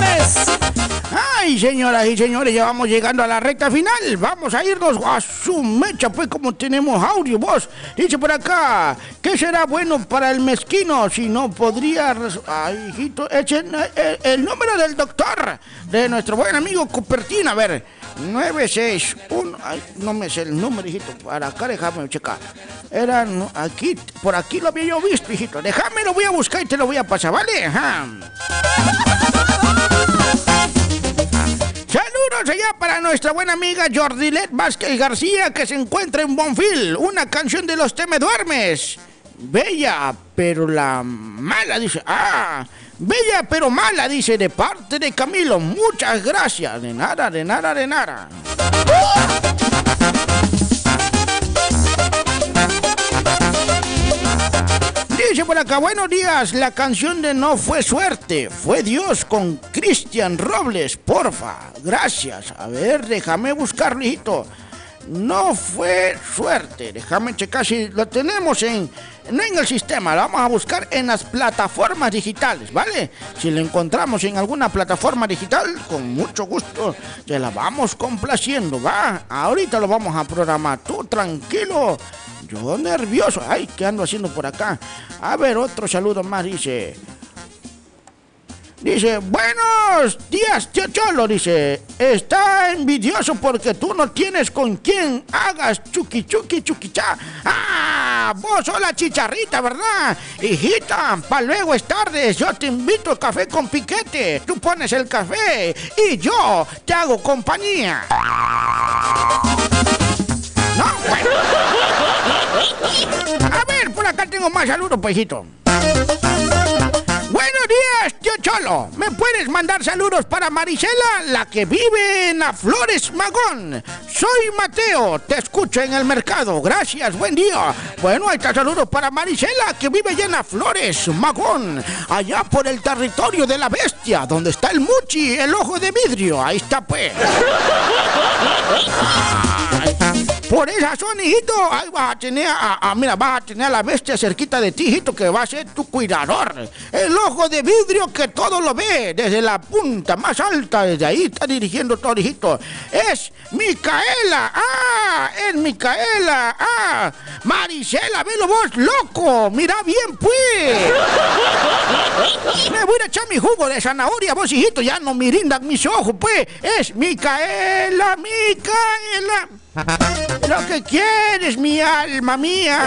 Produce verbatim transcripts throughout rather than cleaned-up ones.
señores. Ay, señoras y señores, ya vamos llegando a la recta final. Vamos a irnos a su mecha, pues, como tenemos audio, vos. Dice por acá, ¿qué será bueno para el mezquino si no podría... Ay, hijito, echen el, el número del doctor, de nuestro buen amigo Cupertino. A ver, nueve seis uno... Ay, no me sé el número, hijito. Para acá, déjame checar. Era no, aquí, por aquí lo había yo visto, hijito. Déjame, lo voy a buscar y te lo voy a pasar, ¿vale? Ajá. Saludos allá para nuestra buena amiga Jordilet Vázquez García, que se encuentra en Bonfil. Una canción de Los Te Me Duermes. Bella, pero la mala, dice. Ah, bella, pero mala, dice, de parte de Camilo. Muchas gracias. De nada, de nada, de nada. Dice por acá, buenos días, la canción de No Fue Suerte, Fue Dios con Cristian Robles, porfa, gracias. A ver, déjame buscarlo, hijito. No Fue Suerte, déjame checar si lo tenemos en, no en el sistema, lo vamos a buscar en las plataformas digitales, ¿vale? Si lo encontramos en alguna plataforma digital, con mucho gusto, te la vamos complaciendo, ¿va? Ahorita lo vamos a programar, tú tranquilo. Yo nervioso. Ay, ¿qué ando haciendo por acá? A ver, otro saludo más, dice. Dice, buenos días, tío Cholo, dice. Está envidioso porque tú no tienes con quien hagas chuki chuki chuquichá. Ah, vos sos la chicharrita, ¿verdad? Hijita, pa' luego es tarde. Yo te invito a café con piquete. Tú pones el café y yo te hago compañía. No, bueno. A ver, por acá tengo más saludos, pejito. Buenos días, tío Cholo. ¿Me puedes mandar saludos para Marisela, la que vive en las Flores Magón? Soy Mateo, te escucho en el mercado. Gracias, buen día. Bueno, ahí está saludos para Marisela, que vive allá en las Flores Magón, allá por el territorio de la bestia, donde está el Muchi, el ojo de vidrio. Ahí está, pues. Por esa zona, hijito, ahí vas a tener a, a, mira, vas a tener a la bestia cerquita de ti, hijito, que va a ser tu cuidador. El ojo de vidrio que todo lo ve, desde la punta más alta, desde ahí está dirigiendo todo, hijito. Es Micaela, ah, es Micaela, ah, Marisela, velo vos, loco, mira bien, pues. Me voy a echar mi jugo de zanahoria, vos, hijito, ya no me rindan mis ojos, pues. Es Micaela, Micaela. Lo que quieres, mi alma mía.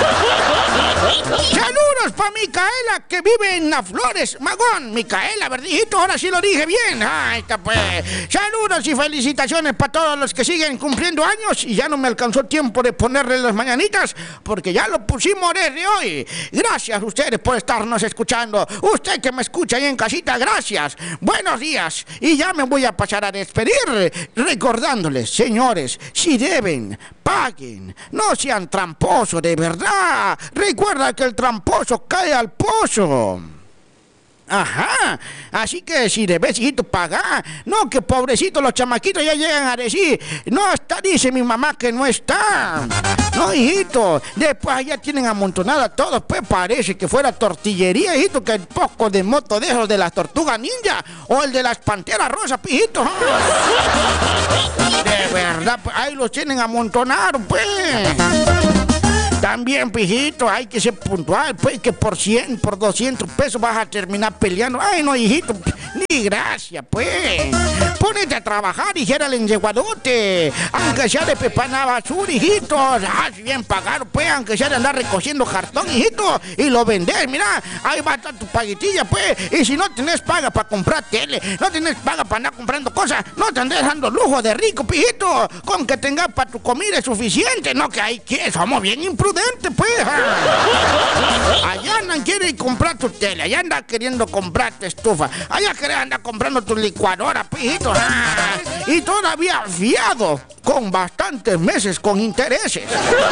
Saludos para Micaela, que vive en las Flores Magón. Micaela, verdijito, ahora sí lo dije bien. Ahí está, pues. Saludos y felicitaciones para todos los que siguen cumpliendo años. Y ya no me alcanzó tiempo de ponerle las mañanitas, porque ya lo pusimos desde hoy. Gracias a ustedes por estarnos escuchando. Usted que me escucha ahí en casita, gracias. Buenos días. Y ya me voy a pasar a despedir recordándoles, señores, si deben, paguen, no sean tramposos, de verdad. Recuerda que el tramposo cae al pozo. Ajá, así que si debes, hijito, pagar. No, que pobrecitos los chamaquitos ya llegan a decir, no está, dice mi mamá que no está. No, hijito, después ya tienen amontonada todo, pues parece que fuera tortillería, hijito, que el poco de moto de esos de las tortugas ninja o el de las panteras rosas, hijito. De verdad, pues, ahí los tienen amontonados, pues. También, pijito, hay que ser puntual, pues, que por cien, por doscientos pesos vas a terminar peleando. Ay, no, hijito, ni gracias, pues. Ponete a trabajar, dijera el enyeguadote. Aunque sea de pepanar basura, hijito. Ah, bien pagado, pues, aunque sea de andar recogiendo cartón, hijito, y lo vendés, mira, ahí va a estar tu paguitilla, pues. Y si no tenés paga para comprar tele, no tenés paga para andar comprando cosas, no te andés dando lujo de rico, pijito. Con que tengas para tu comida es suficiente, no que hay que, somos bien imprudentes. Pues, ah. Allá andan quieren comprar tu tele, allá andan queriendo comprar tu estufa, allá quieren andar comprando tu licuadora, pijito, ah. Y todavía fiado con bastantes meses con intereses.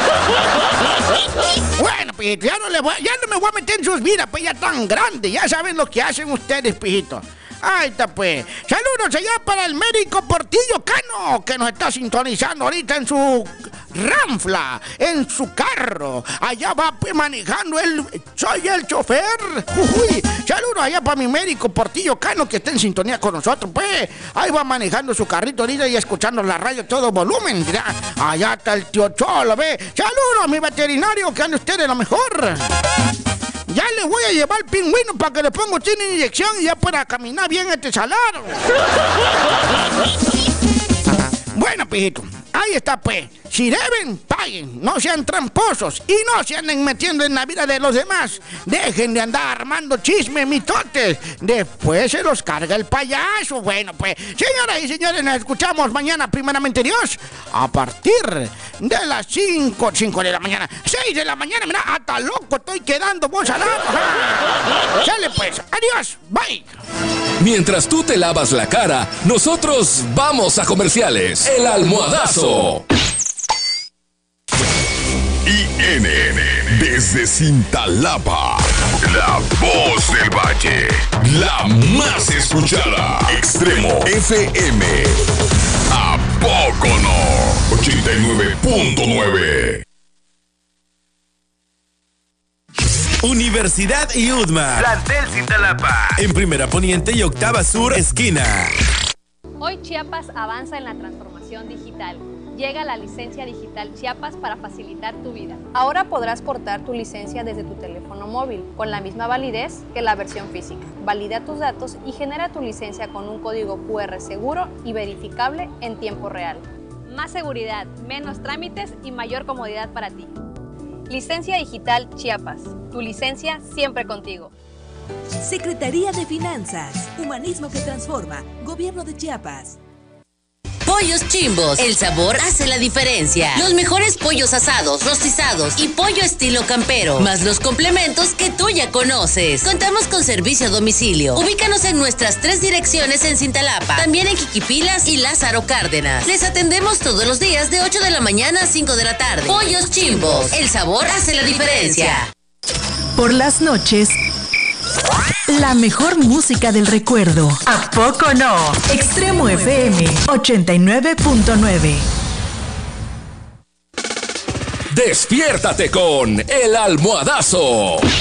Bueno, pijito, ya no, le voy, ya no me voy a meter en sus vidas, pues ya tan grandes, ya saben lo que hacen ustedes, pijito. Ahí está, pues. Saludos allá para el médico Portillo Cano, que nos está sintonizando ahorita en su ranfla en su carro. Allá va pues, manejando el... Soy el chofer. Uy, saludos allá para mi médico Portillo Cano, que está en sintonía con nosotros, pues. Ahí va manejando su carrito ahorita y escuchando la radio a todo volumen. Mira, allá está el tío Cholo, ve. Saludos a mi veterinario, que ande usted de lo mejor. Ya le voy a llevar al pingüino para que le ponga usted una inyección y ya pueda caminar bien este salario. Bueno, pijito, ahí está pues. Si deben, paguen, no sean tramposos y no se anden metiendo en la vida de los demás. Dejen de andar armando chismes, mitotes. Después se los carga el payaso. Bueno, pues, señoras y señores, nos escuchamos mañana, primeramente Dios, a partir de las cinco, cinco de la mañana, seis de la mañana. Mira, hasta loco estoy quedando, vos al lado. Sale pues, adiós, bye. Mientras tú te lavas la cara, nosotros vamos a comerciales. El Almohadazo. I N desde Cintalapa, la voz del valle, la más escuchada. Extremo F M. ¿A poco no? ochenta y nueve punto nueve. Universidad I U D M A. Plantel Cintalapa. En Primera Poniente y Octava Sur, esquina. Hoy Chiapas avanza en la transformación digital. Llega la licencia digital Chiapas para facilitar tu vida. Ahora podrás portar tu licencia desde tu teléfono móvil, con la misma validez que la versión física. Valida tus datos y genera tu licencia con un código cu erre seguro y verificable en tiempo real. Más seguridad, menos trámites y mayor comodidad para ti. Licencia digital Chiapas. Tu licencia siempre contigo. Secretaría de Finanzas. Humanismo que transforma. Gobierno de Chiapas. Pollos Chimbos, el sabor hace la diferencia. Los mejores pollos asados, rostizados y pollo estilo campero, más los complementos que tú ya conoces. Contamos con servicio a domicilio. Ubícanos en nuestras tres direcciones en Cintalapa, también en Jiquipilas y Lázaro Cárdenas. Les atendemos todos los días de ocho de la mañana a cinco de la tarde. Pollos Chimbos, el sabor hace la diferencia. Por las noches, la mejor música del recuerdo. ¿A poco no? Extremo F M ochenta y nueve punto nueve. Despiértate con El Almohadazo.